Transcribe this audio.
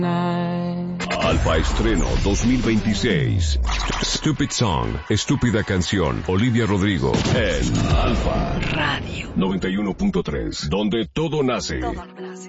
Alfa Estreno 2026. Stupid Song, Estúpida Canción. Olivia Rodrigo en Alfa Radio 91.3, donde todo nace.